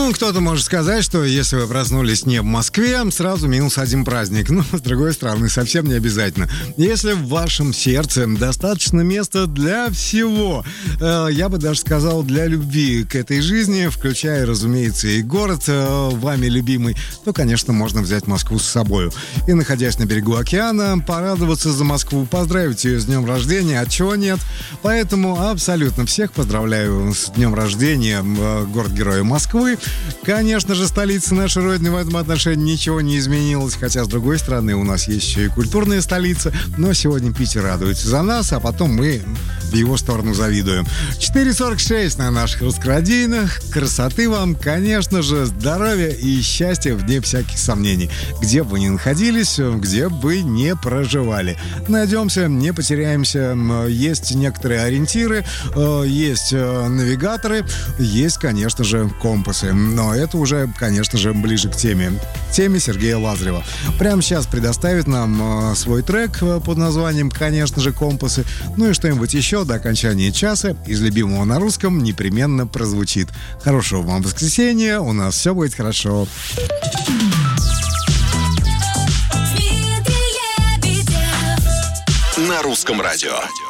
Ну, кто-то может сказать, что если вы проснулись не в Москве, сразу -1 праздник. Но, с другой стороны, совсем не обязательно. Если в вашем сердце достаточно места для всего, я бы даже сказал, для любви к этой жизни, включая, разумеется, и город, вами любимый, то, конечно, можно взять Москву с собой. И, находясь на берегу океана, порадоваться за Москву, поздравить ее с днем рождения, от чего нет. Поэтому абсолютно всех поздравляю с днем рождения, город-героя Москвы. Конечно же, столица нашей Родины, в этом отношении ничего не изменилось, хотя, с другой стороны, у нас есть еще и культурная столица, но сегодня Питер радуется за нас, а потом мы в его сторону завидуем. 4:46 на наших русскородийных. Красоты вам, конечно же, здоровья и счастья вне всяких сомнений. Где бы вы ни находились, где бы не проживали. Найдемся, не потеряемся. Есть некоторые ориентиры, есть навигаторы, есть, конечно же, компасы. Но это уже, конечно же, ближе к теме Сергея Лазарева. Прямо сейчас предоставит нам свой трек под названием, конечно же, «Компасы». Ну и что-нибудь еще до окончания часа из любимого на русском непременно прозвучит. Хорошего вам воскресенья, у нас все будет хорошо. На русском радио.